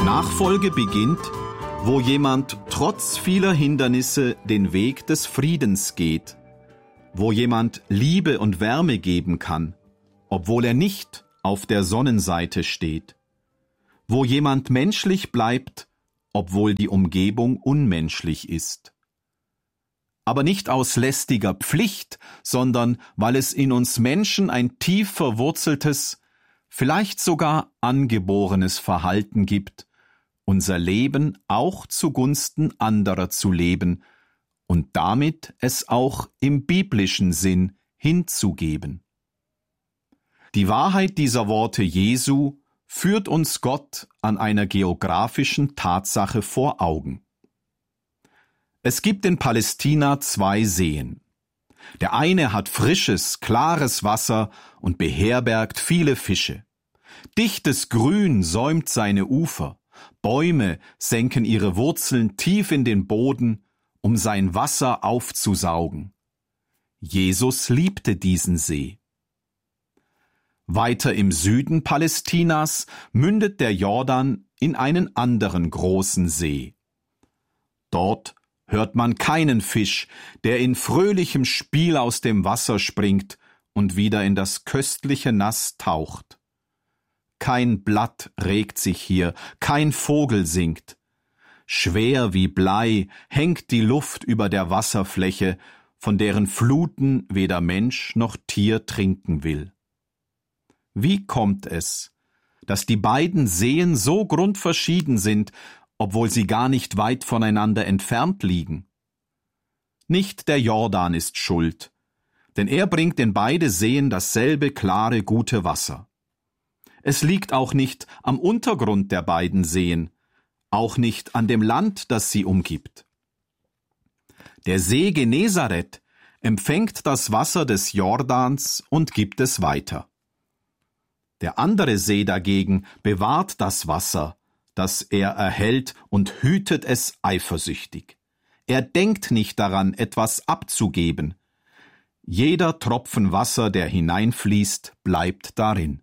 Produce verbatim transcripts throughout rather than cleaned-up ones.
Nachfolge beginnt, wo jemand trotz vieler Hindernisse den Weg des Friedens geht, wo jemand Liebe und Wärme geben kann, obwohl er nicht auf der Sonnenseite steht, wo jemand menschlich bleibt, obwohl die Umgebung unmenschlich ist. Aber nicht aus lästiger Pflicht, sondern weil es in uns Menschen ein tief verwurzeltes, vielleicht sogar angeborenes Verhalten gibt, unser Leben auch zugunsten anderer zu leben und damit es auch im biblischen Sinn hinzugeben. Die Wahrheit dieser Worte Jesu führt uns Gott an einer geografischen Tatsache vor Augen. Es gibt in Palästina zwei Seen. Der eine hat frisches, klares Wasser und beherbergt viele Fische. Dichtes Grün säumt seine Ufer. Bäume senken ihre Wurzeln tief in den Boden, um sein Wasser aufzusaugen. Jesus liebte diesen See. Weiter im Süden Palästinas mündet der Jordan in einen anderen großen See. Dort hört man keinen Fisch, der in fröhlichem Spiel aus dem Wasser springt und wieder in das köstliche Nass taucht. Kein Blatt regt sich hier, kein Vogel singt. Schwer wie Blei hängt die Luft über der Wasserfläche, von deren Fluten weder Mensch noch Tier trinken will. Wie kommt es, dass die beiden Seen so grundverschieden sind, obwohl sie gar nicht weit voneinander entfernt liegen? Nicht der Jordan ist schuld, denn er bringt in beide Seen dasselbe klare, gute Wasser. Es liegt auch nicht am Untergrund der beiden Seen, auch nicht an dem Land, das sie umgibt. Der See Genezareth empfängt das Wasser des Jordans und gibt es weiter. Der andere See dagegen bewahrt das Wasser, das er erhält, und hütet es eifersüchtig. Er denkt nicht daran, etwas abzugeben. Jeder Tropfen Wasser, der hineinfließt, bleibt darin.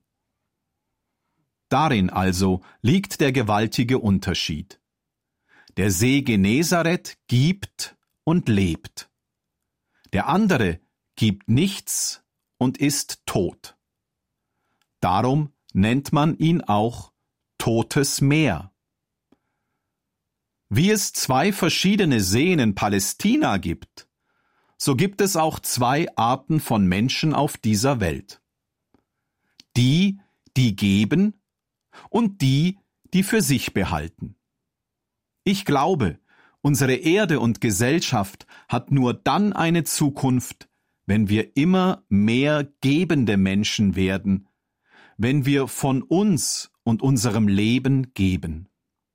Darin also liegt der gewaltige Unterschied. Der See Genezareth gibt und lebt. Der andere gibt nichts und ist tot. Darum nennt man ihn auch Totes Meer. Wie es zwei verschiedene Seen in Palästina gibt, so gibt es auch zwei Arten von Menschen auf dieser Welt. Die, die geben, und die, die für sich behalten. Ich glaube, unsere Erde und Gesellschaft hat nur dann eine Zukunft, wenn wir immer mehr gebende Menschen werden, wenn wir von uns und unserem Leben geben.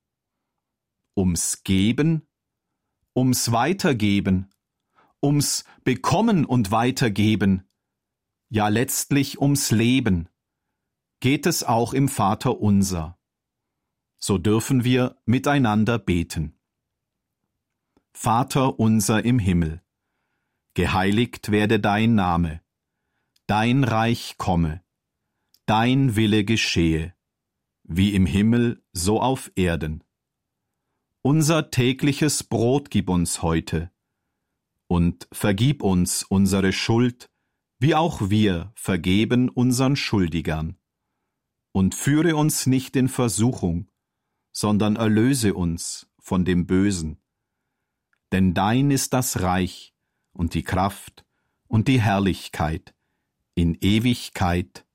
Ums Geben, ums Weitergeben, ums Bekommen und Weitergeben, ja letztlich ums Leben, geht es auch im Vaterunser. So dürfen wir miteinander beten. Vater unser im Himmel, geheiligt werde dein Name, dein Reich komme, dein Wille geschehe, wie im Himmel so auf Erden. Unser tägliches Brot gib uns heute, und vergib uns unsere Schuld, wie auch wir vergeben unseren Schuldigern. Und führe uns nicht in Versuchung, sondern erlöse uns von dem Bösen. Denn dein ist das Reich und die Kraft und die Herrlichkeit in Ewigkeit.